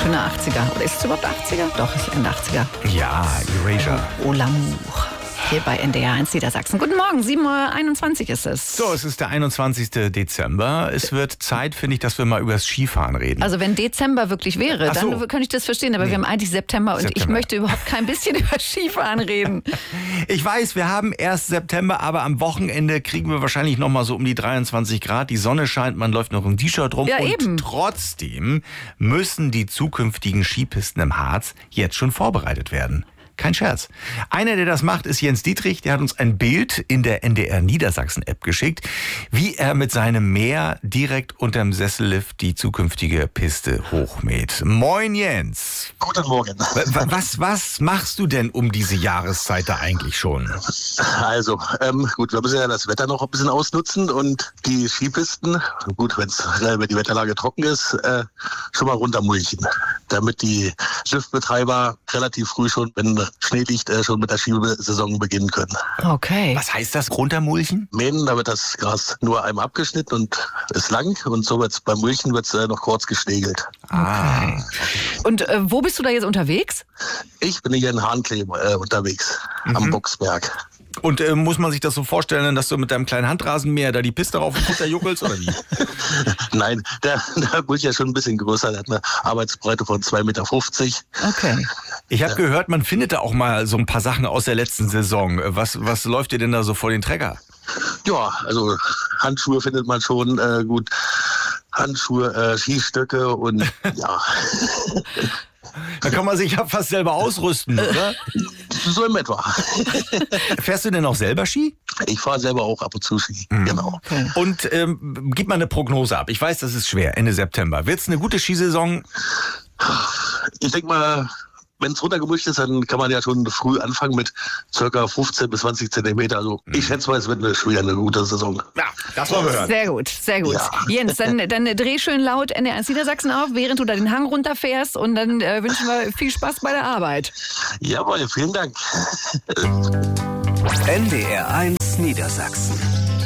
schöne 80er. Oder ist es überhaupt 80er? Doch, ist Ende 80er. Ja, Erasure. Oh, L'amour. Hier bei NDR 1 Niedersachsen. Guten Morgen, 7.21 Uhr ist es. So, es ist der 21. Dezember. Es wird Zeit, finde ich, dass wir mal über das Skifahren reden. Also wenn Dezember wirklich wäre, Ach so. dann könnte ich das verstehen. Aber wir haben eigentlich September und ich möchte überhaupt kein bisschen über Skifahren reden. Ich weiß, wir haben erst September, aber am Wochenende kriegen wir wahrscheinlich noch mal so um die 23 Grad. Die Sonne scheint, man läuft noch im T-Shirt rum. Ja, und eben. Trotzdem müssen die zukünftigen Skipisten im Harz jetzt schon vorbereitet werden. Kein Scherz. Einer, der das macht, ist Jens Dietrich. Der hat uns ein Bild in der NDR Niedersachsen-App geschickt, wie er mit seinem Meer direkt unterm Sessellift die zukünftige Piste hochmäht. Moin Jens. Guten Morgen. Was machst du denn um diese Jahreszeit da eigentlich schon? Also, gut, wir müssen ja das Wetter noch ein bisschen ausnutzen und die Skipisten, gut, wenn die Wetterlage trocken ist, schon mal runtermulchen, damit die Liftbetreiber relativ früh schon, wenn Schnee liegt, schon mit der Skisaison beginnen können. Okay. Was heißt das, runtermulchen? Mähen, da wird das Gras nur einmal abgeschnitten und ist lang und so wird's beim Mulchen noch kurz geschlägelt. Ah. Und wo bist du da jetzt unterwegs? Ich bin hier in Hahnklee unterwegs, am Boxberg. Und muss man sich das so vorstellen, dass du mit deinem kleinen Handrasenmäher da die Piste rauf und runter juckelst, oder wie? Nein, der Mulch ist schon ein bisschen größer, der hat eine Arbeitsbreite von 2,50 Meter. Okay. Ich habe gehört, man findet da auch mal so ein paar Sachen aus der letzten Saison. Was läuft dir denn da so vor den Trecker? Ja, also Handschuhe findet man schon gut. Handschuhe, Skistöcke und ja. Da kann man sich ja fast selber ausrüsten, oder? So in etwa. Fährst du denn auch selber Ski? Ich fahre selber auch ab und zu Ski, genau. Okay. Und gib mal eine Prognose ab. Ich weiß, das ist schwer, Ende September. Wird's eine gute Skisaison? Ich denke mal, wenn es runtergemulcht ist, dann kann man ja schon früh anfangen mit ca. 15 bis 20 Zentimeter. Also ich schätze mal, es wird eine gute Saison. Ja, das wollen wir hören. Sehr gut, sehr gut. Ja. Jens, dann dreh schön laut NDR 1 Niedersachsen auf, während du da den Hang runterfährst und dann wünschen wir viel Spaß bei der Arbeit. Jawohl, vielen Dank. NDR 1 Niedersachsen.